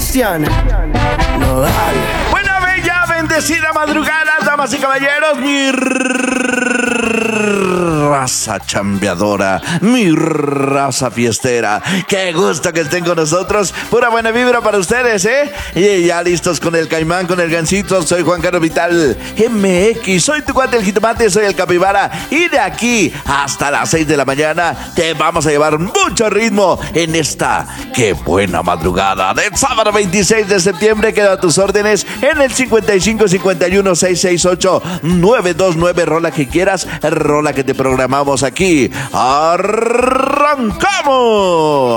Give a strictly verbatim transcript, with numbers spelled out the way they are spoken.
Cristian Nodal. Buena, bella, bendecida madrugada, damas y caballeros, mi raza chambeadora, mi raza fiestera. Qué gusto que estén con nosotros. Pura buena vibra para ustedes, ¿eh? Y ya listos con el caimán, con el gansito. Soy Juan Carlos Vital M X. Soy tu cuate el jitomate, soy el capibara. Y de aquí hasta las seis de la mañana te vamos a llevar mucho ritmo en esta qué buena madrugada del sábado veintiséis de septiembre. Quedo a tus órdenes en el cincuenta y cinco cincuenta y uno seiscientos sesenta y ocho nueve dos nueve. Rola que quieras, rola que te programamos aquí. ¡Arrancamos!